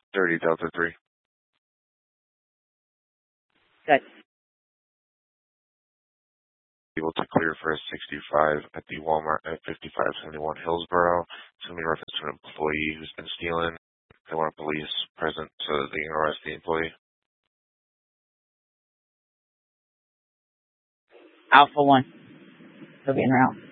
30 Delta 3. Good. Able to clear for a 65 at the Walmart at 5571 Hillsborough. It's going to be in reference to an employee who's been stealing. They want police present so that they can arrest the employee. Alpha 1. He'll be en route.